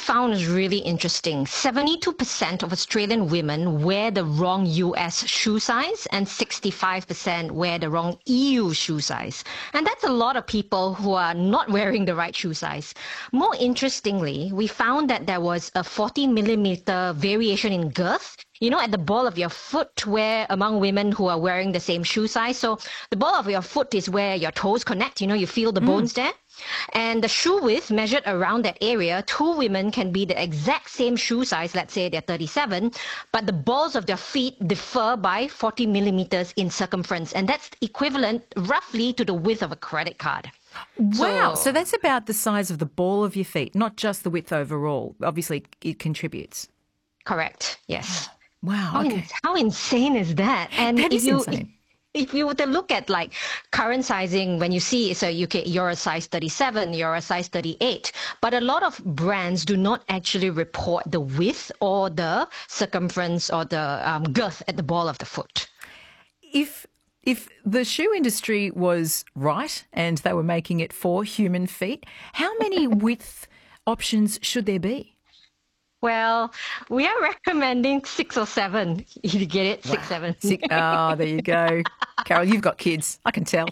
found is really interesting. 72% of Australian women wear the wrong US shoe size and 65% wear the wrong EU shoe size. And that's a lot of people who are not wearing the right shoe size. More interestingly, we found that there was a 40 millimeter variation in girth, at the ball of your foot, where among women who are wearing the same shoe size. So the ball of your foot is where your toes connect, you feel the bones there. And the shoe width measured around that area, two women can be the exact same shoe size, let's say they're 37, but the balls of their feet differ by 40 millimeters in circumference. And that's equivalent roughly to the width of a credit card. Wow. So that's about the size of the ball of your feet, not just the width overall. Obviously, it contributes. Correct. Yes. Wow. How insane is that? And that is insane. If you were to look at like current sizing, when you see, so you're a size 37, you're a size 38, but a lot of brands do not actually report the width or the circumference or the girth at the ball of the foot. If the shoe industry was right and they were making it for human feet, how many width options should there be? Well, we are recommending 6 or 7. You get it? 6, 7. There you go. Carol, you've got kids. I can tell.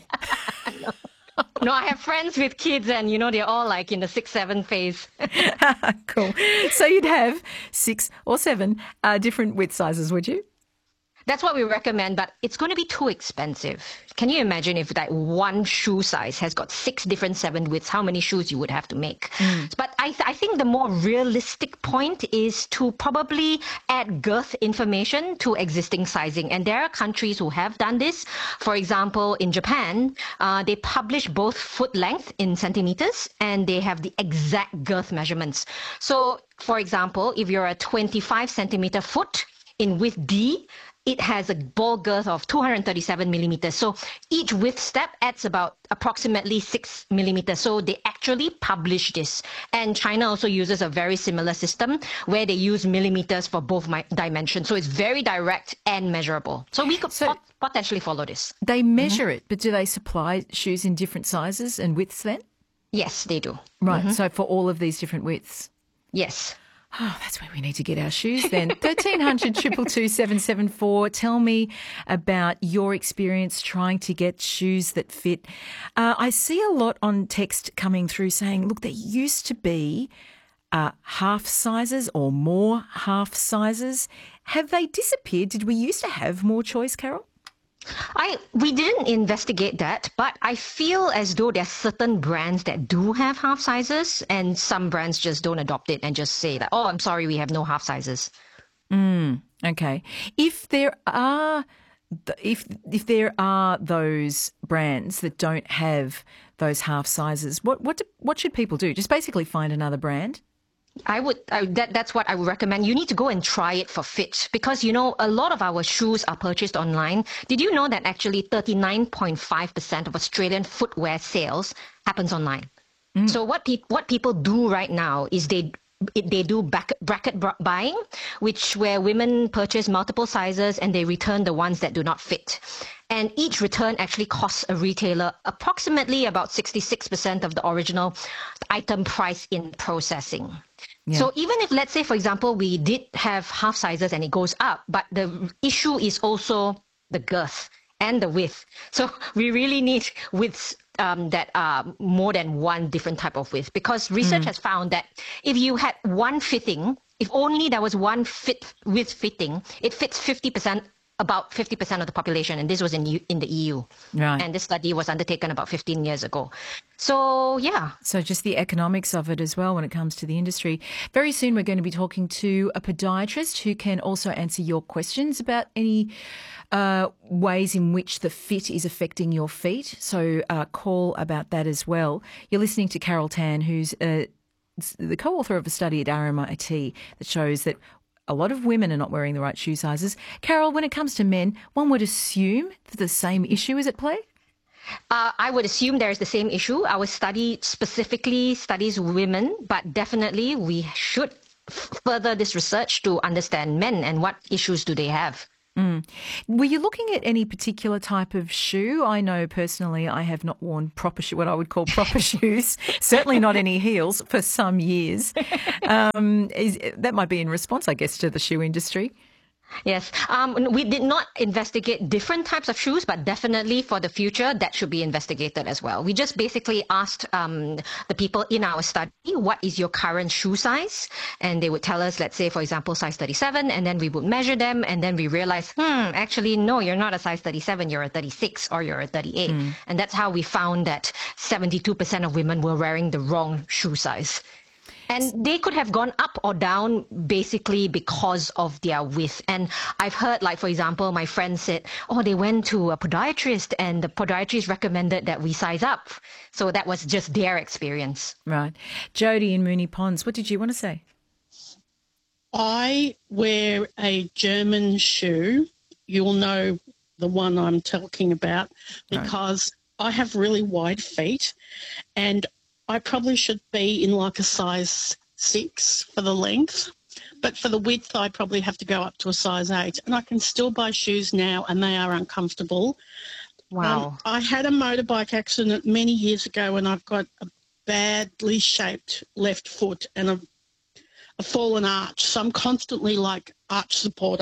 No, I have friends with kids and, they're all like in the 6, 7 phase. Cool. So you'd have 6 or 7 different width sizes, would you? That's what we recommend, but it's going to be too expensive. Can you imagine if that one shoe size has got 6 different 7 widths, how many shoes you would have to make? But I think the more realistic point is to probably add girth information to existing sizing. And there are countries who have done this. For example, in Japan, they publish both foot length in centimeters and they have the exact girth measurements. So, for example, if you're a 25 centimeter foot in width D, it has a ball girth of 237 millimeters. So each width step adds about approximately 6 millimeters. So they actually publish this. And China also uses a very similar system where they use millimeters for both dimensions. So it's very direct and measurable. So we could potentially follow this. They measure it, but do they supply shoes in different sizes and widths then? Yes, they do. Right. So for all of these different widths? Yes. Oh, that's where we need to get our shoes then. 1300 222 774. Tell me about your experience trying to get shoes that fit. I see a lot on text coming through saying, look, there used to be half sizes or more half sizes. Have they disappeared? Did we used to have more choice, Carol? We didn't investigate that, but I feel as though there are certain brands that do have half sizes and some brands just don't adopt it and just say that, oh, I'm sorry, we have no half sizes. Okay. If there are those brands that don't have those half sizes, what should people do? Just basically find another brand? That's what I would recommend. You need to go and try it for fit because, a lot of our shoes are purchased online. Did you know that actually 39.5% of Australian footwear sales happens online? So what people do right now is they do bracket buying, where women purchase multiple sizes and they return the ones that do not fit. And each return actually costs a retailer approximately about 66% of the original item price in processing. Yeah. So even if, let's say, for example, we did have half sizes and it goes up, but the issue is also the girth and the width. So we really need widths that are more than one different type of width, because research has found that if you had one fitting, if only there was one width fitting, it fits about 50% of the population, and this was in the EU. Right. And this study was undertaken about 15 years ago. So, yeah. So just the economics of it as well when it comes to the industry. Very soon we're going to be talking to a podiatrist who can also answer your questions about any ways in which the fit is affecting your feet. So call about that as well. You're listening to Carol Tan, who's the co-author of a study at RMIT that shows that a lot of women are not wearing the right shoe sizes. Carol, when it comes to men, one would assume that the same issue is at play? I would assume there is the same issue. Our study specifically studies women, but definitely we should further this research to understand men and what issues do they have. Were you looking at any particular type of shoe? I know personally I have not worn proper what I would call proper shoes, certainly not any heels for some years. That might be in response, I guess, to the shoe industry. Yes, we did not investigate different types of shoes, but definitely for the future, that should be investigated as well. We just basically asked the people in our study, what is your current shoe size? And they would tell us, let's say, for example, size 37, and then we would measure them, and then we realized, actually, no, you're not a size 37, you're a 36 or you're a 38. And that's how we found that 72% of women were wearing the wrong shoe size. And they could have gone up or down basically because of their width. And I've heard, like, for example, my friend said, they went to a podiatrist and the podiatrist recommended that we size up. So that was just their experience. Right. Jody in Moonee Ponds, what did you want to say? I wear a German shoe. You'll know the one I'm talking about because I have really wide feet and I probably should be in like a size 6 for the length, but for the width, I probably have to go up to a size 8. And I can still buy shoes now, and they are uncomfortable. Wow. I had a motorbike accident many years ago, and I've got a badly shaped left foot and a fallen arch. So I'm constantly like arch support.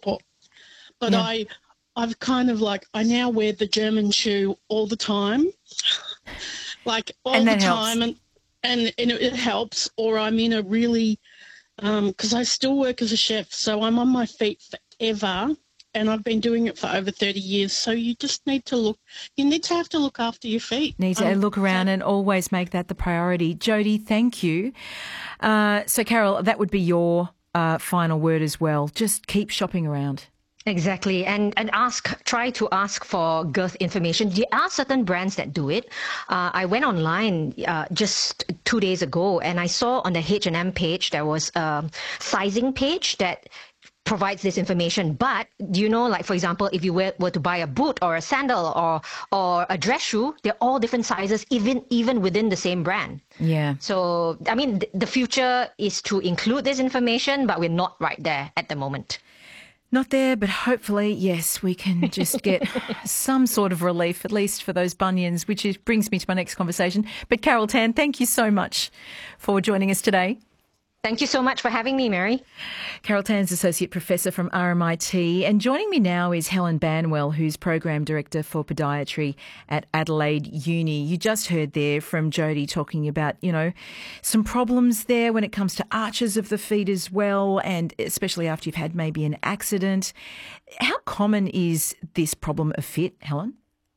But yeah. I've kind of like, I now wear the German shoe all the time. Like all the time, and it helps. Or I'm in a really, because I still work as a chef, so I'm on my feet forever, and I've been doing it for over 30 years. So you just need to look. You need to have to look after your feet. Need to look around and always make that the priority. Jody, thank you. So Carol, that would be your final word as well. Just keep shopping around. Exactly. And try to ask for girth information. There are certain brands that do it. I went online just 2 days ago and I saw on the H&M page, there was a sizing page that provides this information. But do you know, like, for example, if you were to buy a boot or a sandal or a dress shoe, they're all different sizes, even within the same brand. Yeah. So, I mean, the future is to include this information, but we're not right there at the moment. Not there, but hopefully, yes, we can just get some sort of relief, at least for those bunions, which brings me to my next conversation. But Carol Tan, thank you so much for joining us today. Thank you so much for having me, Mary. Carol Tan's Associate Professor from RMIT. And joining me now is Helen Banwell, who's Program Director for Podiatry at Adelaide Uni. You just heard there from Jody talking about, some problems there when it comes to arches of the feet as well, and especially after you've had maybe an accident. How common is this problem of fit, Helen?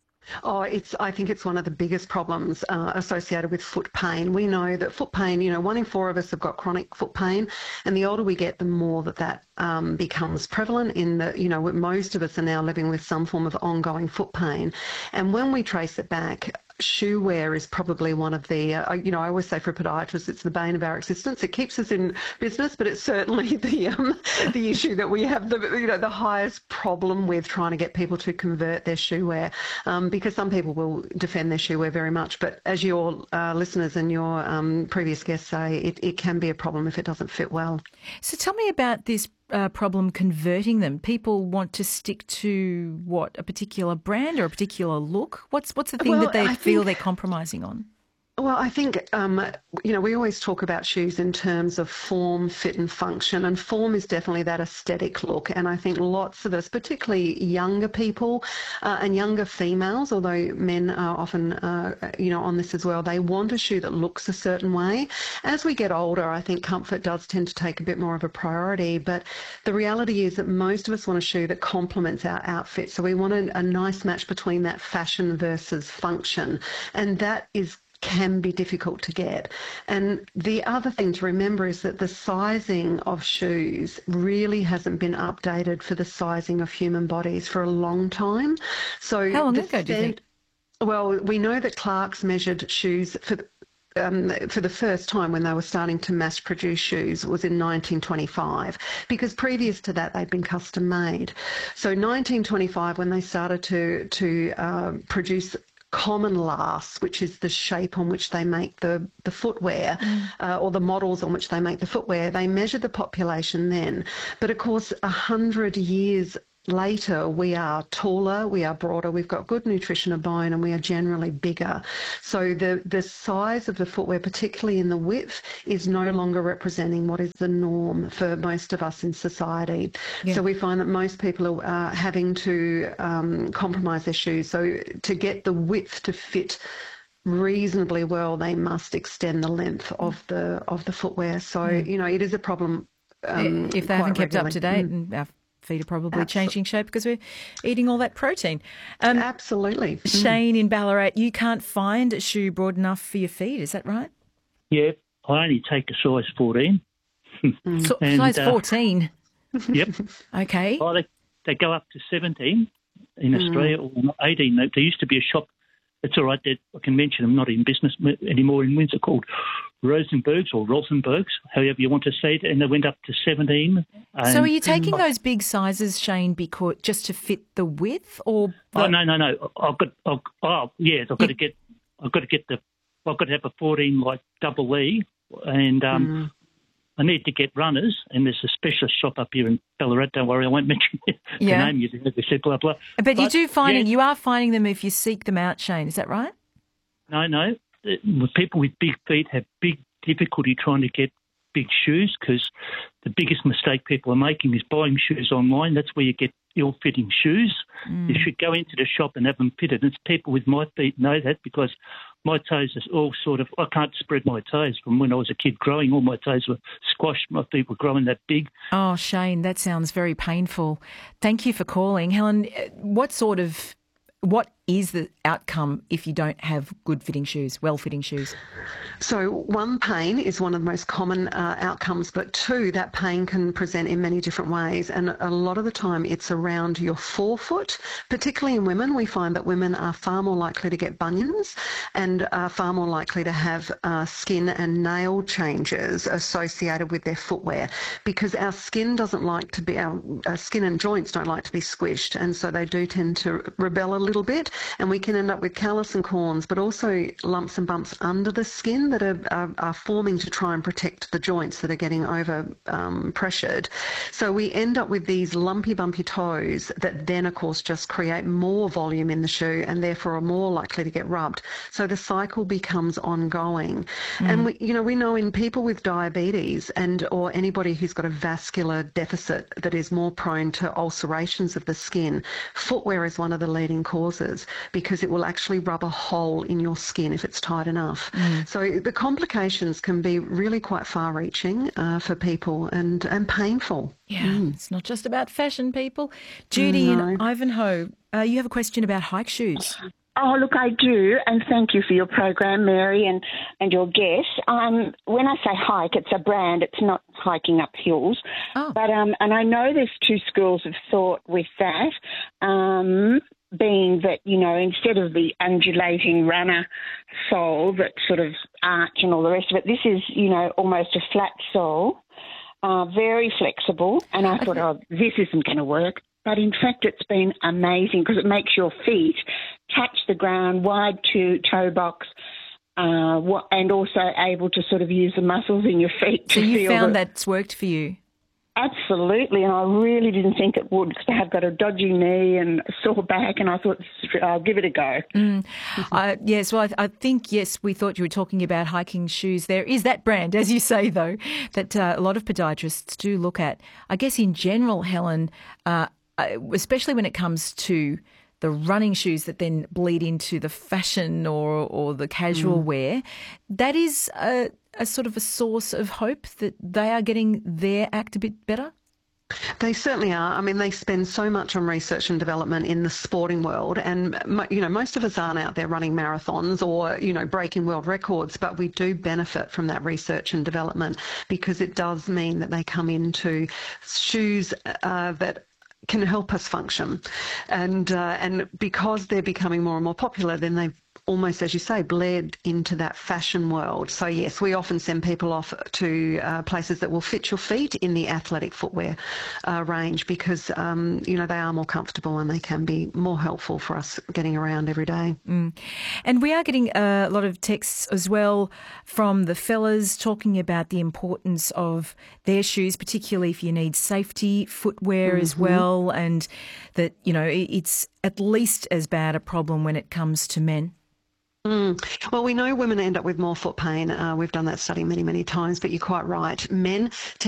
I think it's one of the biggest problems associated with foot pain. We know that foot pain, 1 in 4 of us have got chronic foot pain, and the older we get, the more that becomes prevalent in the, most of us are now living with some form of ongoing foot pain. And when we trace it back, shoe wear is probably one of the, I always say for a podiatrist, it's the bane of our existence. It keeps us in business, but it's certainly the issue that we have the highest problem with trying to get people to convert their shoe wear, because some people will defend their shoe wear very much. But as your listeners and your previous guests say, it can be a problem if it doesn't fit well. So tell me about this problem converting them. People want to stick to a particular brand or a particular look? What's the thing that they feel they're compromising on? Well, I think, we always talk about shoes in terms of form, fit and function, and form is definitely that aesthetic look. And I think lots of us, particularly younger people and younger females, although men are often, on this as well, they want a shoe that looks a certain way. As we get older, I think comfort does tend to take a bit more of a priority. But the reality is that most of us want a shoe that complements our outfit. So we want a nice match between that fashion versus function. And that can be difficult to get. And the other thing to remember is that the sizing of shoes really hasn't been updated for the sizing of human bodies for a long time. So how long ago do you think? Well, we know that Clarks measured shoes for the first time when they were starting to mass produce shoes was in 1925, because previous to that they'd been custom made. So 1925, when they started to produce common lasts, which is the shape on which they make the footwear, or the models on which they make the footwear, they measured the population then. But of course, 100 years later, we are taller, we are broader, we've got good nutrition of bone, and we are generally bigger. So the size of the footwear, particularly in the width, is no longer representing what is the norm for most of us in society. Yeah. So we find that most people are having to compromise their shoes. So to get the width to fit reasonably well, they must extend the length of the footwear. So, it is a problem. If they haven't kept up to date, and our feet are probably changing shape because we're eating all that protein. Absolutely. Shane in Ballarat, you can't find a shoe broad enough for your feet, is that right? Yeah, I only take a size 14. Size 14? Yep. Okay. Oh, they go up to 17 in Australia, or 18. There used to be a shop. It's all right. I can mention them, not in business anymore in Windsor, called Rosenberg's or Rosenberg's, however you want to say it, and they went up to 17. So are you taking those big sizes, Shane, because just to fit the width, or No. I've got to have a 14 like double E, and I need to get runners, and there's a specialist shop up here in Ballarat. Don't worry, I won't mention the name. You said blah blah. But you are finding them if you seek them out, Shane. Is that right? No. People with big feet have big difficulty trying to get big shoes, because the biggest mistake people are making is buying shoes online. That's where you get ill-fitting shoes. You should go into the shop and have them fitted. It's people with my feet know that, because my toes are all I can't spread my toes. From when I was a kid growing, all my toes were squashed. My feet were growing that big. Oh, Shane, that sounds very painful. Thank you for calling. Helen, what is the outcome if you don't have good-fitting shoes, well-fitting shoes? So one, pain is one of the most common outcomes, but two, that pain can present in many different ways, and a lot of the time it's around your forefoot. Particularly in women, we find that women are far more likely to get bunions and are far more likely to have skin and nail changes associated with their footwear, because our skin doesn't like to be, our skin and joints don't like to be squished, and so they do tend to rebel a little bit, and we can end up with callus and corns, but also lumps and bumps under the skin that are forming to try and protect the joints that are getting over pressured. So we end up with these lumpy, bumpy toes that then, of course, just create more volume in the shoe and therefore are more likely to get rubbed. So the cycle becomes ongoing. And we know in people with diabetes or anybody who's got a vascular deficit that is more prone to ulcerations of the skin, footwear is one of the leading causes, because it will actually rub a hole in your skin if it's tight enough. So the complications can be really quite far-reaching for people and painful. Yeah, it's not just about fashion, people. Judy in Ivanhoe, you have a question about hike shoes. Oh, look, I do, and thank you for your program, Mary, and your guests. When I say hike, it's a brand. It's not hiking up hills. Oh. But and I know there's two schools of thought with that, being that, instead of the undulating runner sole that sort of arch and all the rest of it, this is, almost a flat sole, very flexible. And I thought, this isn't going to work. But in fact, it's been amazing because it makes your feet touch the ground, wide toe box, and also able to sort of use the muscles in your feet. So you found that's worked for you? Absolutely, and I really didn't think it would, because I have got a dodgy knee and a sore back, and I thought, I'll give it a go. Yes, well, I think, yes, we thought you were talking about hiking shoes. There is that brand, as you say, though, that a lot of podiatrists do look at. I guess in general, Helen, especially when it comes to the running shoes that then bleed into the fashion or the casual wear, that is a sort of a source of hope that they are getting their act a bit better? They certainly are. I mean, they spend so much on research and development in the sporting world, and most of us aren't out there running marathons or breaking world records, but we do benefit from that research and development, because it does mean that they come into shoes that can help us function, and because they're becoming more and more popular, then they've almost, as you say, bled into that fashion world. So yes, we often send people off to places that will fit your feet in the athletic footwear range because, they are more comfortable and they can be more helpful for us getting around every day. And we are getting a lot of texts as well from the fellas talking about the importance of their shoes, particularly if you need safety footwear as well, and that, it's at least as bad a problem when it comes to men. Well, we know women end up with more foot pain. We've done that study many, many times, but you're quite right. Men